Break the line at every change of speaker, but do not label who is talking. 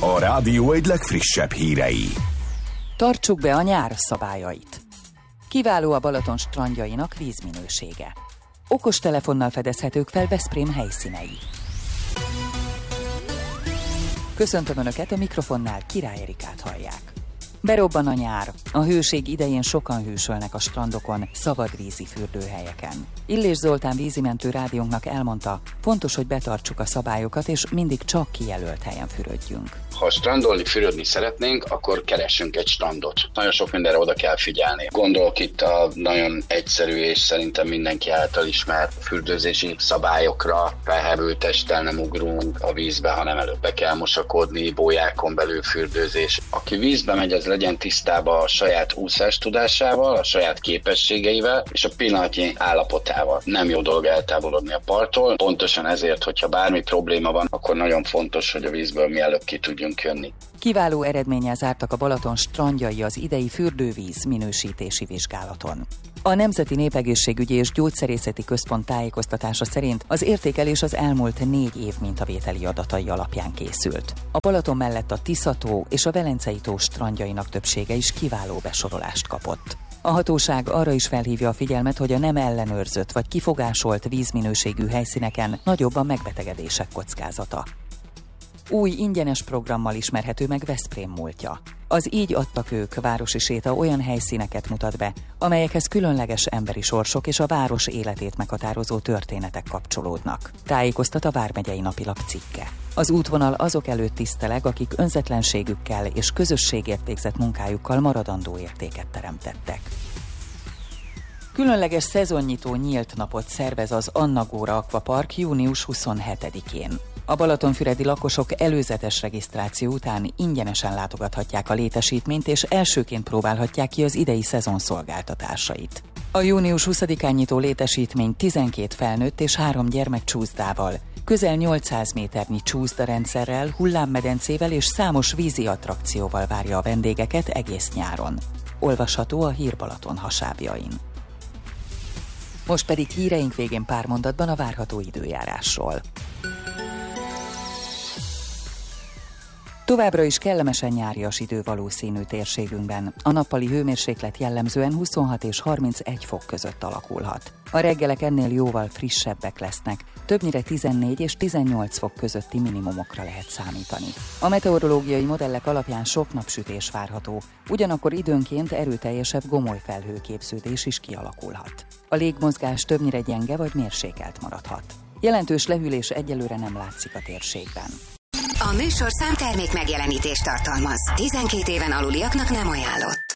A rádió egy legfrissebb hírei.
Tartsuk be a nyár szabályait. Kiváló a Balaton strandjainak vízminősége. Okostelefonnal fedezhetők fel Veszprém helyszínei. Köszöntöm Önöket, a mikrofonnál Király Erikát hallják. Berobban a nyár. A hőség idején sokan hűsölnek a strandokon, szabadvízi fürdőhelyeken. Illés Zoltán vízimentő rádiónknak elmondta, fontos, hogy betartsuk a szabályokat, és mindig csak kijelölt helyen fürödjünk.
Ha strandolni, fürödni szeretnénk, akkor keressünk egy strandot. Nagyon sok mindenre oda kell figyelni. Gondolok itt a nagyon egyszerű és szerintem mindenki által ismert fürdőzési szabályokra. Felhevült testtel nem ugrunk a vízbe, hanem előbb be kell mosakodni, bójákon belül fürdőzés. Aki vízbe megy, az legyen tisztában a saját úszás tudásával, a saját képességeivel és a pillanatnyi állapotával. Nem jó dolog eltávolodni a parttól. Pontosan ezért, hogyha bármi probléma van, akkor nagyon fontos, hogy a vízből mielőbb ki tudjunk jönni.
Kiváló eredménnyel zártak a Balaton strandjai az idei fürdővíz minősítési vizsgálaton. A Nemzeti Népegészségügyi és Gyógyszerészeti Központ tájékoztatása szerint az értékelés az elmúlt 4 év mintavételi adatai alapján készült. A Balaton mellett a Tisza-tó és a Velencei-tó strandjainak többsége is kiváló besorolást kapott. A hatóság arra is felhívja a figyelmet, hogy a nem ellenőrzött vagy kifogásolt vízminőségű helyszíneken nagyobb a megbetegedések kockázata. Új ingyenes programmal ismerhető meg Veszprém múltja. Az Így adtak ők városi séta olyan helyszíneket mutat be, amelyekhez különleges emberi sorsok és a város életét meghatározó történetek kapcsolódnak. Tájékoztat a Vármegyei Napilap cikke. Az útvonal azok előtt tiszteleg, akik önzetlenségükkel és közösségért végzett munkájukkal maradandó értéket teremtettek. Különleges szezonnyitó nyílt napot szervez az Anna Góra Akvapark június 27-én. A balatonfüredi lakosok előzetes regisztráció után ingyenesen látogathatják a létesítményt, és elsőként próbálhatják ki az idei szezon szolgáltatásait. A június 20-án nyitó létesítmény 12 felnőtt és 3 gyermek csúszdával, közel 800 méternyi csúszdarendszerrel, hullámmedencével és számos vízi attrakcióval várja a vendégeket egész nyáron. Olvasható a Hír Balaton hasábjain. Most pedig híreink végén pár mondatban a várható időjárásról. Továbbra is kellemesen nyárias idő valószínű térségünkben. A nappali hőmérséklet jellemzően 26 és 31 fok között alakulhat. A reggelek ennél jóval frissebbek lesznek, többnyire 14 és 18 fok közötti minimumokra lehet számítani. A meteorológiai modellek alapján sok napsütés várható, ugyanakkor időnként erőteljesebb gomolyfelhőképződés is kialakulhat. A légmozgás többnyire gyenge vagy mérsékelt maradhat. Jelentős lehűlés egyelőre nem látszik a térségben.
A műsorszám termék megjelenítést tartalmaz. 12 éven aluliaknak nem ajánlott.